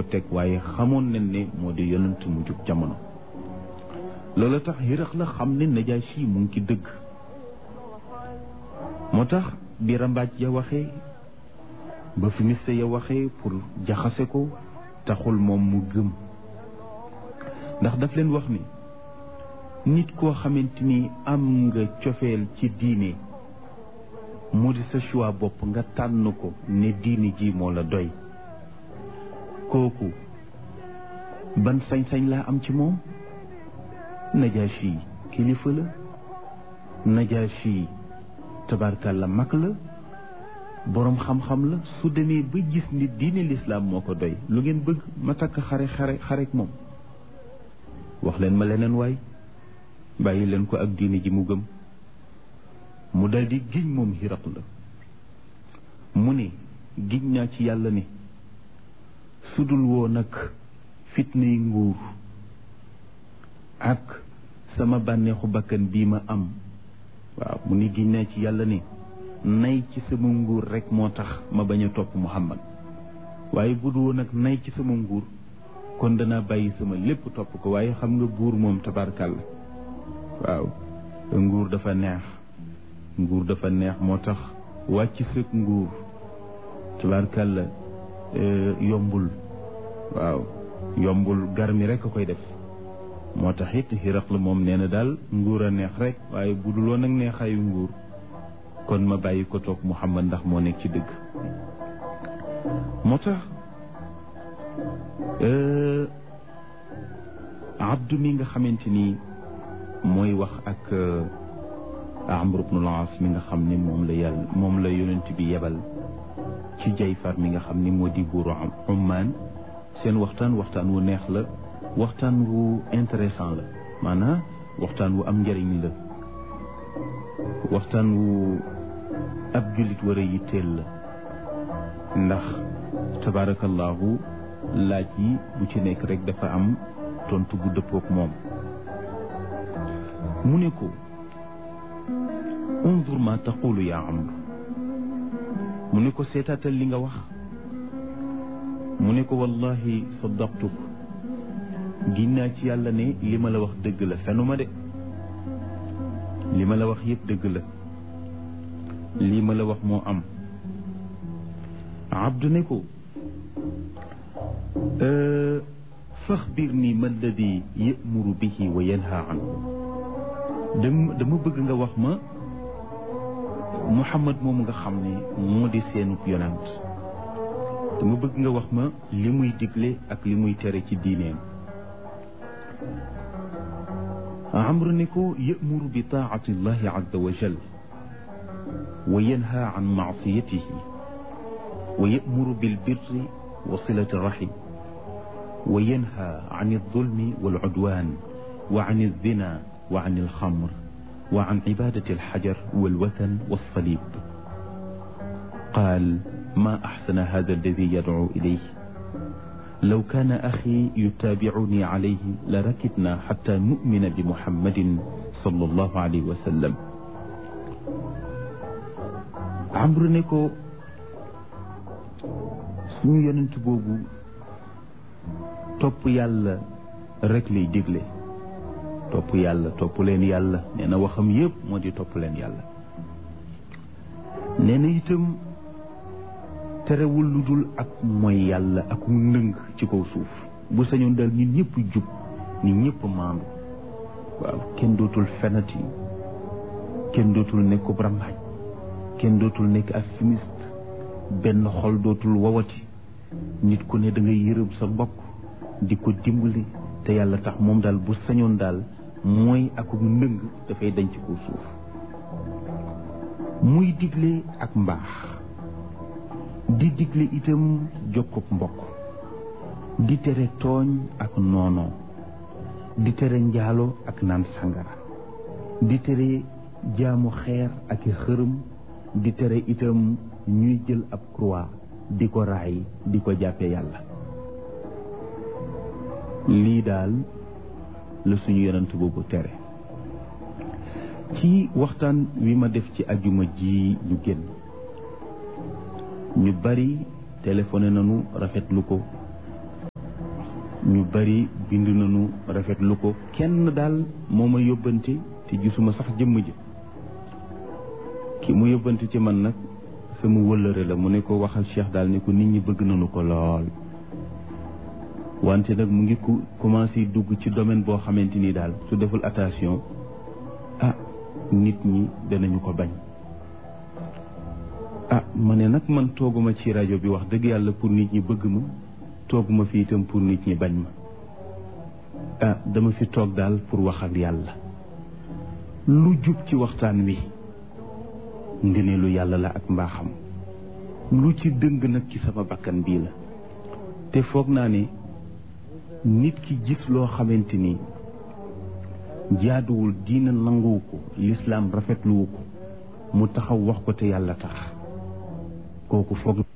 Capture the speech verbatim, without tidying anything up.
ko teg waaye xamoon nañ ne moo di yonent mu jub jamono. loolu tax Hiraq la xam ne Najaashi mu ngi ci dëgg. moo tax bi rambaaj ya waxee ba fi miste ya waxee pour jaxase ko taxul moom mu gëm ndax daf leen wax ni nit koo xamante ni am nga cofeel ci diine mu di sa choix bopp nga tànn ko ne diine ji moo la doy kooku ban sañ-sañ laa am ci moom. Najaashi kilifa la, Najaashi tabarkalla mag la, boroom xam-xam la. su demee ba gis ni diine lislaam moo ko doy lu ngeen bëgg ma takk xare xare xarek moom. wax leen ma leneen waay bàyyi leen ko ak diine ji mu gëm. mu daldi giñ moom Hiraq la mu ne giñ naa ci yàlla ni sudul woo nag fitnay nguur ak sama bànneexu bakkan bii ma am. waaw mu ni giñ naa ci yàlla ni nay ci sama nguur rek moo tax ma bañ a topp Muhammad waaye bu dul woon nag nay ci sama nguur kon danaa bàyyi sama lépp topp ko. waaye xam nga buur moom tabarkàlla waaw nguur dafa neex nguur dafa neex moo tax wàcc sëg nguur tabarkàlla yombul. waaw yombul garmi rek a koy def. moo tax it Hiraql moom nee na daal nguur a neex rek waaye bu dul woon ak neexaayu nguur kon ma bàyyi ko toog Muhammad ndax moo nekk ci dëgg. moo tax Abdu mi nga xamante ni mooy wax ak Amr ibn al-As mi nga xam ni moom la yàlla moom la yonent bi yebal ci Jayfar mi nga xam ni moo di buuru Ummaan. seen waxtaan waxtaan wu neex la, waxtaan wu intéressant la, maanaam waxtaan wu am njëriñ la, waxtaan wu ab jullit war a yitteel la. ndax tabaarakallaahu laaj yi bu ci nekk rek dafa am tontu bu dëppook moom. mu ne ko unzur ma taqulu yaa Amr. mu ne ko seetaatal li nga wax. mu ne ko wallahi saddaqtuk giñ naa ci yàlla ne li ma la wax dëgg la, fenuma de. li ma la wax yëpp dëgg la, lii ma la wax moo am. Abdu ne ko faxbirni ma alladi yamuru bihi wa yanha anhu. dama dama bëgg nga wax ma Muhammad moomu nga xam ne moo di seenub yonant. dama bëgg nga wax ma li muy digle ak li muy tere ci diineem. Amr ne ko yamuru bi taati llahi azza wa jal wa yanha an maasiyatihi wa yamuru bilbirri wa silati rahim wa yanha an aldulmi waludwan wa an aldina wa an alxamr wa an cibadati alxajar walwathan walsalib. qaal ma axsana hada alladi yadcu ilayh law kaana axi yutaabicuni calayhi la rakibna xata numina bi muhammadin sallallahu alayhi wa sallam. Amr ne ko suñu yonent boobu topp yàlla rek lay digle. topp yàlla topp leen yàlla nee na waxam yëpp moo di topp leen yàlla. nee na itam terewul lu dul ak mooy yàlla ak ndëng ci kaw suuf. bu sañoon daal nit ñëpp jub nit ñëpp maandu. waaw kenn dootul fenati, kenn dootul nekk ko rambaaj, kenn dootul nekk ak fumiste, benn xol dootul wawati. nit ku ne da ngay yërëm sa mbokk di ko dimbali te yàlla tax. moom daal bu sañoon daal mooy ak ndëng dafay dañ ci kaw suuf. muy digle ak mbaax, di digle itam jokkub mbokk, di tere tooñ ak noonoo, di tere njaalo ak naan sangara, di tere jaamu xeer ak i xërëm, di tere itam ñuy jël ab croix di ko raay di ko jàppe yàlla. lii daal la suñu yonent boobu tere. ci waxtaan wi ma def ci ajuma ji ñu génn ñu bari téléphoné nañu rafetlu ko ñu bari bind nañu rafetlu ko. kenn daal moo ma yóbbante te gisuma sax jëmm ji ki mu yóbbante ci man nag sama wëllëre la mu ne ko waxal Cheikh daal ne ko nit ñi bëgg nañu ko lool wante nag mu ngi ku commencé dugg ci domaine boo xamante ni daal su deful attention ah nit ñi danañu ko bañ. ah ma ne nag man tooguma ci rajo bi wax dëgg yàlla pour nit ñi bëgg ma tooguma fi itam pour nit ñi bañ ma ah dama fi toog daal pour wax ak yàlla lu jub ci waxtaan wi ngëneelu yàlla la ak mbaaxam lu ci dëng nag ci sama bakkan bii la te foog naa ne nit ki gis loo xamante ni jaaduwul diina nanguwu ko lislaam rafetluwu ko mu taxaw wax ko te yàlla tax kooku foog